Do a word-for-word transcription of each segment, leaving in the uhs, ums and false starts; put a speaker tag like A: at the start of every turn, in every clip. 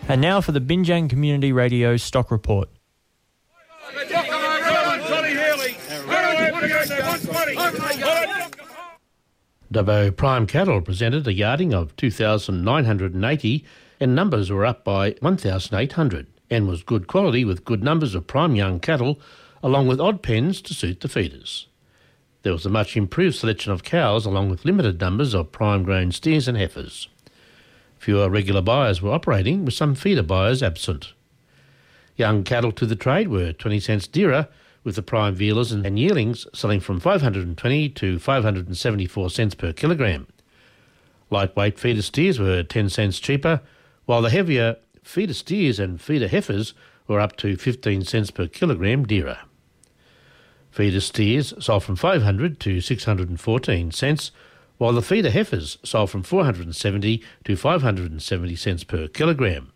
A: And now for the Binjang Community Radio Stock Report.
B: Dubbo Prime Cattle presented a yarding of two thousand nine hundred eighty and numbers were up by one thousand eight hundred and was good quality with good numbers of prime young cattle along with odd pens to suit the feeders. There was a much improved selection of cows along with limited numbers of prime grown steers and heifers. Fewer regular buyers were operating with some feeder buyers absent. Young cattle to the trade were twenty cents dearer, with the prime vealers and yearlings selling from five hundred twenty to five hundred seventy-four cents per kilogram. Lightweight feeder steers were ten cents cheaper, while the heavier feeder steers and feeder heifers were up to fifteen cents per kilogram dearer. Feeder steers sold from five hundred to six hundred fourteen cents, while the feeder heifers sold from four hundred seventy to five hundred seventy cents per kilogram.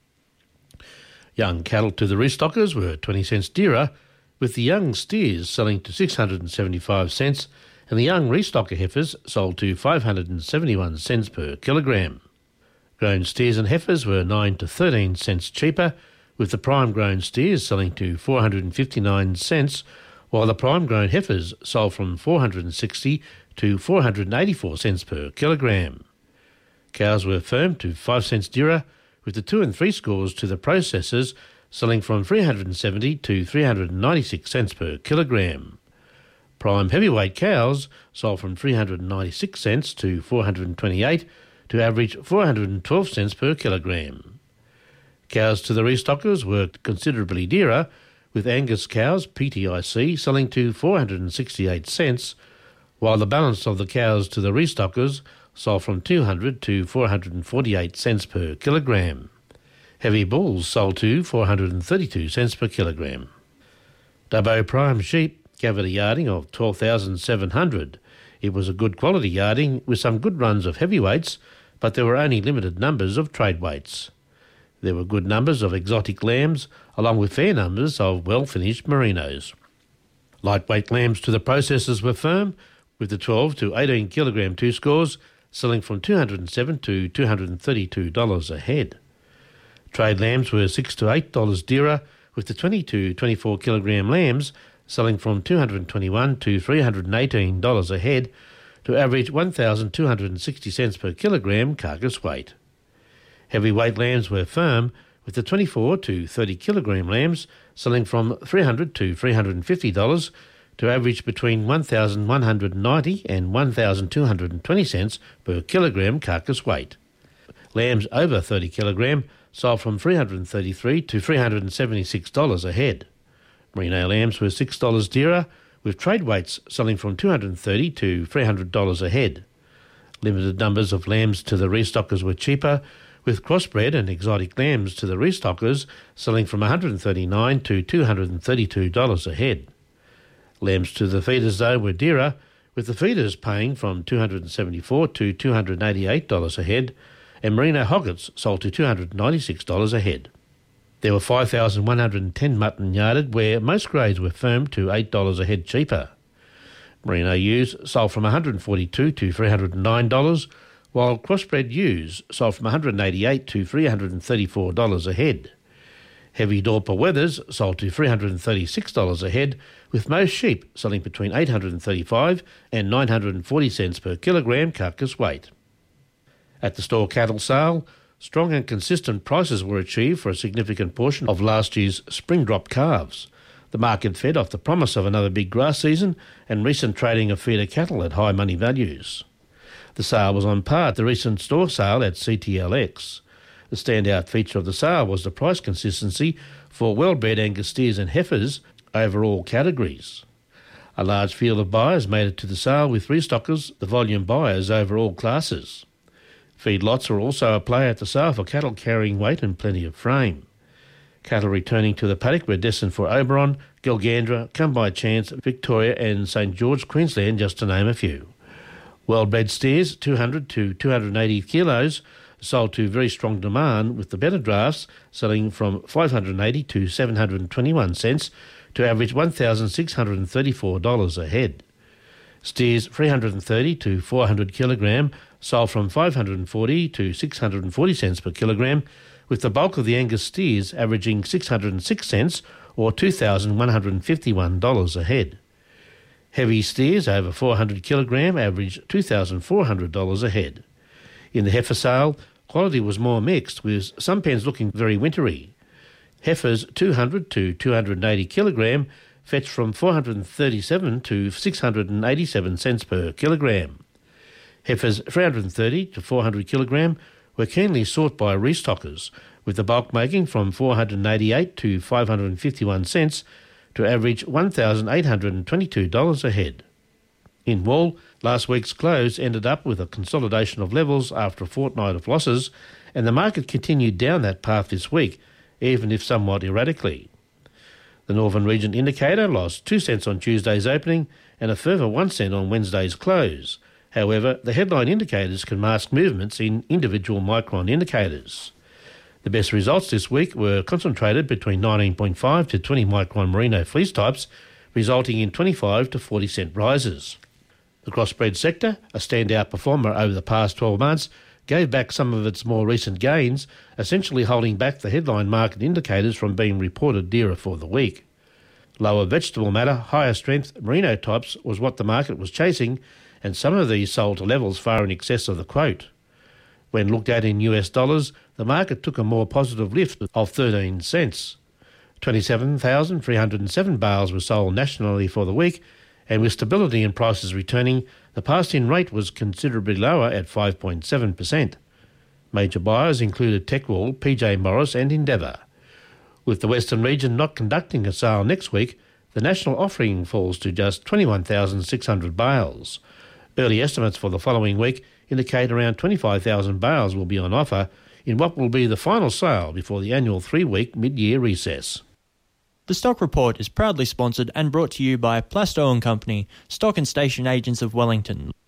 B: Young cattle to the restockers were twenty cents dearer, with the young steers selling to six hundred seventy-five cents and the young restocker heifers sold to five hundred seventy-one cents per kilogram. Grown steers and heifers were nine to thirteen cents cheaper, with the prime grown steers selling to four hundred fifty-nine cents, while the prime grown heifers sold from four hundred sixty to four hundred eighty-four cents per kilogram. Cows were firm to five cents dearer, with the two and three scores to the processors selling from three hundred seventy to three hundred ninety-six cents per kilogram. Prime heavyweight cows sold from three hundred ninety-six cents to four hundred twenty-eight to average four hundred twelve cents per kilogram. Cows to the restockers were considerably dearer, with Angus cows P T I C selling to four hundred sixty-eight cents, while the balance of the cows to the restockers sold from two hundred to four hundred forty-eight cents per kilogram. Heavy bulls sold to four hundred thirty-two cents per kilogram. Dubbo Prime sheep gathered a yarding of twelve thousand seven hundred. It was a good quality yarding with some good runs of heavyweights, but there were only limited numbers of trade weights. There were good numbers of exotic lambs, along with fair numbers of well-finished merinos. Lightweight lambs to the processors were firm, with the twelve to eighteen kilogram two scores selling from two hundred seven to two hundred thirty-two dollars a head. Trade lambs were six to eight dollars dearer, with the twenty to twenty-four kilogram lambs selling from two hundred twenty-one to three hundred eighteen dollars a head to average one thousand two hundred sixty cents per kilogram carcass weight. Heavyweight lambs were firm, with the twenty-four to thirty kilogram lambs selling from three hundred to three hundred fifty dollars to average between one thousand one hundred ninety and one thousand two hundred twenty cents per kilogram carcass weight. Lambs over thirty kilogram sold from three hundred thirty-three to three hundred seventy-six dollars a head. Merino lambs were six dollars dearer, with trade weights selling from two hundred thirty to three hundred dollars a head. Limited numbers of lambs to the restockers were cheaper, with crossbred and exotic lambs to the restockers selling from one hundred thirty-nine to two hundred thirty-two dollars a head. Lambs to the feeders, though, were dearer, with the feeders paying from two hundred seventy-four dollars to two hundred eighty-eight dollars a head, and merino hoggets sold to two hundred ninety-six dollars a head. There were five thousand one hundred ten mutton yarded, where most grades were firm to eight dollars a head cheaper. Merino ewes sold from one hundred forty-two dollars to three hundred nine dollars, while crossbred ewes sold from one hundred eighty-eight dollars to three hundred thirty-four dollars a head. Heavy Dorper wethers sold to three hundred thirty-six dollars a head, with most sheep selling between eight hundred thirty-five and nine hundred forty cents per kilogram carcass weight. At the store cattle sale, strong and consistent prices were achieved for a significant portion of last year's spring drop calves. The market fed off the promise of another big grass season and recent trading of feeder cattle at high money values. The sale was on par at the recent store sale at C T L X. The standout feature of the sale was the price consistency for well-bred Angus steers and heifers over all categories. A large field of buyers made it to the sale, with restockers the volume buyers over all classes. Feedlots are also a play at the sale for cattle carrying weight and plenty of frame. Cattle returning to the paddock were destined for Oberon, Gilgandra, Come By Chance, Victoria and St George, Queensland, just to name a few. Well-bred steers, two hundred to two hundred eighty kilos, sold to very strong demand, with the better drafts selling from five hundred eighty to seven hundred twenty-one cents to average one thousand six hundred thirty-four dollars a head. Steers three hundred thirty to four hundred kilogram sold from five hundred forty to six hundred forty cents per kilogram, with the bulk of the Angus steers averaging six hundred six cents or two thousand one hundred fifty-one dollars a head. Heavy steers over four hundred kilogram averaged two thousand four hundred dollars a head. In the heifer sale, quality was more mixed, with some pens looking very wintry. Heifers two hundred to two hundred eighty kilogram fetched from four hundred thirty-seven to six hundred eighty-seven cents per kilogram. Heifers three hundred thirty to four hundred kilogram were keenly sought by restockers, with the bulk making from four hundred eighty-eight to five hundred fifty-one cents to average one thousand eight hundred twenty-two dollars a head. In wool, last week's close ended up with a consolidation of levels after a fortnight of losses, and the market continued down that path this week, even if somewhat erratically. The Northern Region Indicator lost two cents on Tuesday's opening and a further one cent on Wednesday's close. However, the headline indicators can mask movements in individual micron indicators. The best results this week were concentrated between nineteen point five to twenty micron merino fleece types, resulting in twenty-five to forty cent rises. The crossbred sector, a standout performer over the past twelve months, gave back some of its more recent gains, essentially holding back the headline market indicators from being reported dearer for the week. Lower vegetable matter, higher strength merino types was what the market was chasing, and some of these sold to levels far in excess of the quote. When looked at in U S dollars, the market took a more positive lift of thirteen cents. twenty-seven thousand three hundred seven bales were sold nationally for the week, and with stability in prices returning, the passed-in rate was considerably lower at five point seven percent. Major buyers included Techwool, P J Morris and Endeavour. With the Western region not conducting a sale next week, the national offering falls to just twenty-one thousand six hundred bales. Early estimates for the following week indicate around twenty-five thousand bales will be on offer in what will be the final sale before the annual three-week mid-year recess.
A: The Stock Report is proudly sponsored and brought to you by Plasto and Company, stock and station agents of Wellington.